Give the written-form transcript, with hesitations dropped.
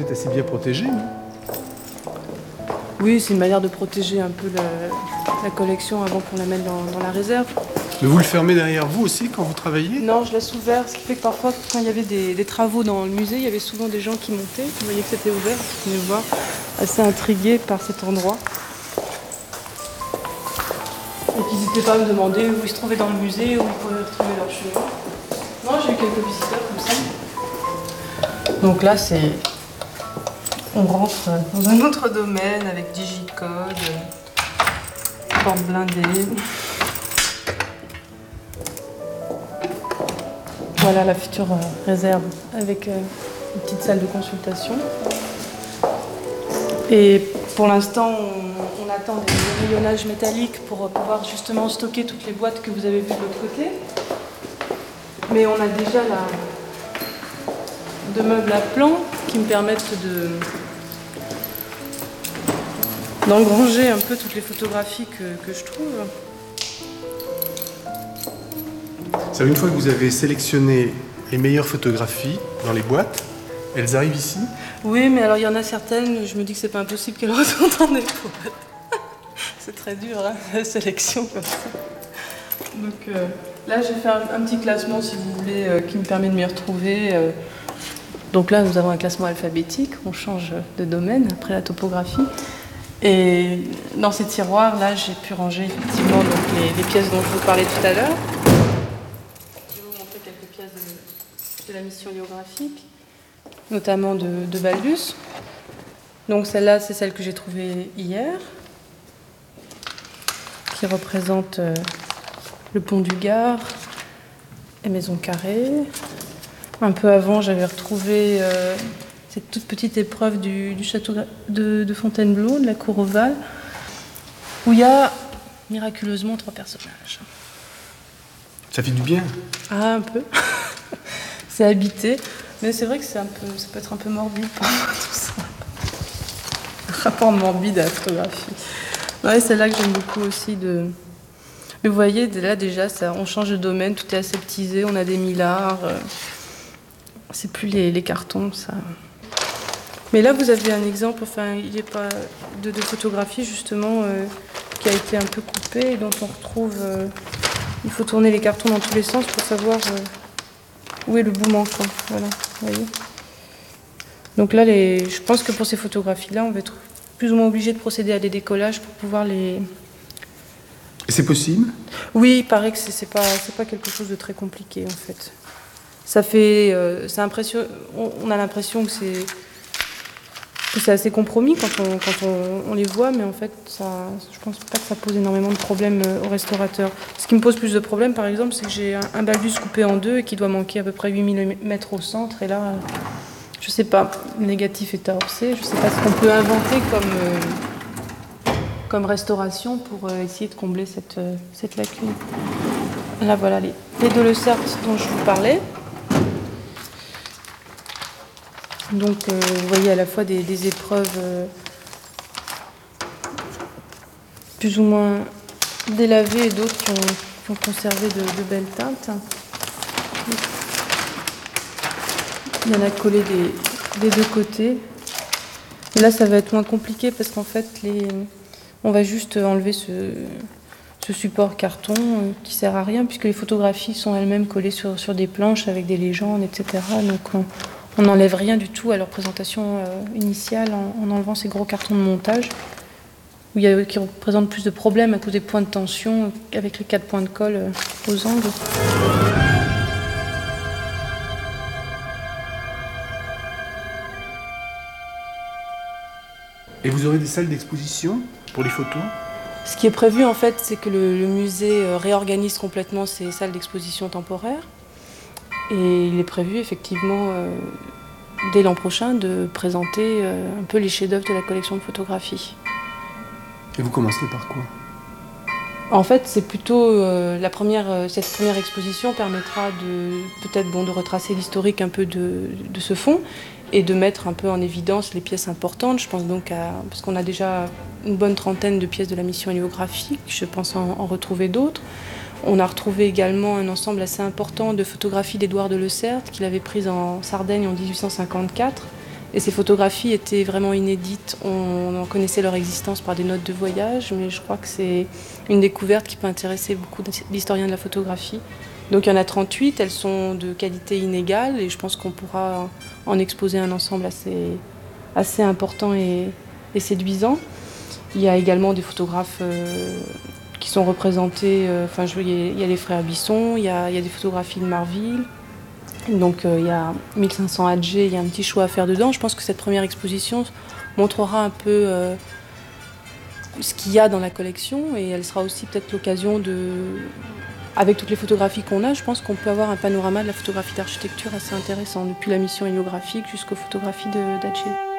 êtes assez bien protégé, non? Oui, c'est une manière de protéger un peu la collection avant qu'on la mette dans la réserve. Mais vous le fermez derrière vous aussi quand vous travaillez? Non, je laisse ouvert, ce qui fait que parfois, quand il y avait des travaux dans le musée, il y avait souvent des gens qui montaient, qui voyaient que c'était ouvert, qui venaient voir, assez intrigués par cet endroit. Et qui n'hésitaient pas à me demander où ils se trouvaient dans le musée, où ils pouvaient retrouver leur chemin. Non, j'ai eu quelques visiteurs comme ça. Donc là, on rentre dans un autre domaine avec digicode, porte blindée. Voilà la future réserve avec une petite salle de consultation. Et pour l'instant, on attend des rayonnages métalliques pour pouvoir justement stocker toutes les boîtes que vous avez vues de l'autre côté. Mais on a déjà deux meubles à plan qui me permettent d'engranger un peu toutes les photographies que je trouve. C'est une fois que vous avez sélectionné les meilleures photographies dans les boîtes, elles arrivent ici? Oui, mais alors il y en a certaines, je me dis que c'est pas impossible qu'elles retournent dans des boîtes. C'est très dur, hein, la sélection comme ça. Donc là, j'ai fait un petit classement, si vous voulez, qui me permet de m'y retrouver. Donc là, nous avons un classement alphabétique, on change de domaine après la topographie. Et dans ces tiroirs, là, j'ai pu ranger effectivement donc, les pièces dont je vous parlais tout à l'heure. Je vais vous montrer quelques pièces de la mission héliographique, notamment de Baldus. Donc celle-là, c'est celle que j'ai trouvée hier, qui représente le pont du Gard et Maison Carrée. Un peu avant, j'avais retrouvé cette toute petite épreuve du château de Fontainebleau, de la cour ovale, où il y a miraculeusement 3 personnages. Ça fait du bien? Ah, un peu. C'est habité, mais c'est vrai que ça peut être un peu morbide pour moi, tout ça. Un rapport morbide à la photographie. Ouais, c'est là que j'aime beaucoup aussi de... Mais vous voyez, là déjà, on change de domaine, tout est aseptisé, on a des millards. C'est plus les cartons, ça. Mais là, vous avez un exemple, enfin, il n'est pas de photographie, justement, qui a été un peu coupée, et dont on retrouve... il faut tourner les cartons dans tous les sens pour savoir où est le bout manquant. Voilà, vous voyez. Donc là, je pense que pour ces photographies-là, on va être plus ou moins obligé de procéder à des décollages pour pouvoir les... C'est possible? Oui, il paraît que c'est pas quelque chose de très compliqué, en fait. Ça fait... on a l'impression que c'est assez compromis quand on les voit, mais en fait, je pense pas que ça pose énormément de problèmes aux restaurateurs. Ce qui me pose plus de problèmes, par exemple, c'est que j'ai un Baldus coupé en deux et qui doit manquer à peu près 8 mm au centre, et là, je sais pas, le négatif est à orcer, je sais pas ce qu'on peut inventer comme restauration pour essayer de combler cette lacune. Là, voilà les deux Leucert dont je vous parlais. Donc, vous voyez à la fois des épreuves plus ou moins délavées et d'autres qui ont conservé de belles teintes. Il y en a collé des deux côtés. Et là, ça va être moins compliqué parce qu'en fait, on va juste enlever ce support carton qui sert à rien puisque les photographies sont elles-mêmes collées sur des planches avec des légendes, etc. Donc, on n'enlève rien du tout à leur présentation initiale en enlevant ces gros cartons de montage qui représentent plus de problèmes à cause des points de tension avec les 4 points de colle aux angles. Et vous aurez des salles d'exposition pour les photos? Ce qui est prévu en fait, c'est que le musée réorganise complètement ses salles d'exposition temporaires. Et il est prévu effectivement, dès l'an prochain, de présenter un peu les chefs-d'œuvre de la collection de photographie. Et vous commencerez par quoi? En fait, c'est plutôt cette première exposition permettra peut-être de retracer l'historique un peu de ce fonds et de mettre un peu en évidence les pièces importantes. Je pense donc parce qu'on a déjà une bonne trentaine de pièces de la mission héliographique, je pense en retrouver d'autres. On a retrouvé également un ensemble assez important de photographies d'Édouard de Leucert qu'il avait prises en Sardaigne en 1854 Et ces photographies étaient vraiment inédites. On connaissait leur existence par des notes de voyage, mais je crois que c'est une découverte qui peut intéresser beaucoup d'historiens de la photographie. Donc il y en a 38, elles sont de qualité inégale et je pense qu'on pourra en exposer un ensemble assez important et séduisant. Il y a également des photographes qui sont représentés, il y a les frères Bisson, il y a des photographies de Marville. Donc il y a 1500 adjets, il y a un petit choix à faire dedans. Je pense que cette première exposition montrera un peu ce qu'il y a dans la collection et elle sera aussi peut-être l'occasion avec toutes les photographies qu'on a, je pense qu'on peut avoir un panorama de la photographie d'architecture assez intéressant, depuis la mission héliographique jusqu'aux photographies d'adjets.